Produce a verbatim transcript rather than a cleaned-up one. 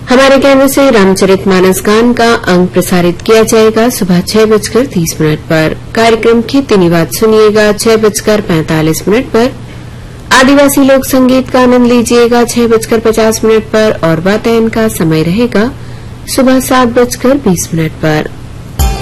हमारे केंद्र से रामचरितमानस गान का अंक प्रसारित किया जाएगा सुबह छह बजकर तीस मिनट पर। कार्यक्रम खेती निवाद सुनिएगा छह बजकर पैंतालीस मिनट पर। आदिवासी लोक संगीत का आनंद लीजिएगा छह बजकर पचास मिनट पर और वातायन का समय रहेगा सुबह सात बजकर बीस मिनट पर।